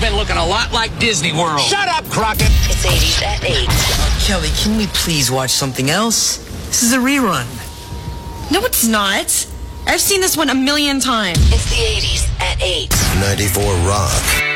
been looking a lot like Disney World. Shut up, Crockett! It's 80s at 8. Kelly, can we please watch something else? This is a rerun. No, it's not. I've seen this one a million times. It's the 80s at 8. 94 Rock.